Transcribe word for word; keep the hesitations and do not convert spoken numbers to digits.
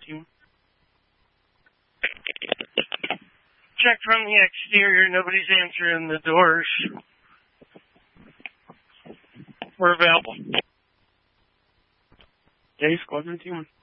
Team. Check from the exterior. Nobody's answering the doors. We're available. Okay, Squadron Team.